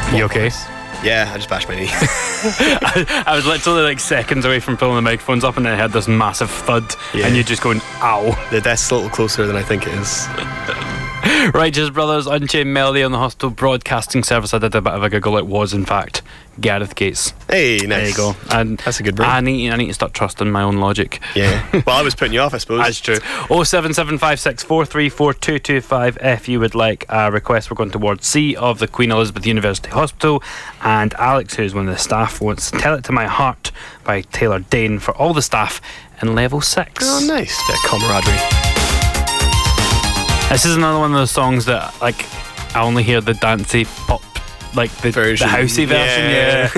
You okay? Yeah, I just bashed my knee. I was literally like seconds away from pulling the microphones up, and then I heard this massive thud, and you just going, ow. The desk's a little closer than I think it is. Righteous Brothers, Unchained Melody on the Hospital Broadcasting Service. I did a bit of a Google. It was, in fact, Gareth Gates. Hey, nice. There you go. And that's a good break. I need to start trusting my own logic. Yeah. Well, I was putting you off, I suppose. That's true. 07756434225 if you would like a request. We're going towards C of the Queen Elizabeth University Hospital, and Alex, who's one of the staff, wants Tell It to My Heart by Taylor Dane for all the staff in level 6. Oh, nice. Bit of camaraderie. This is another one of those songs that, like, I only hear the dancey pop, like the housey version. Yeah.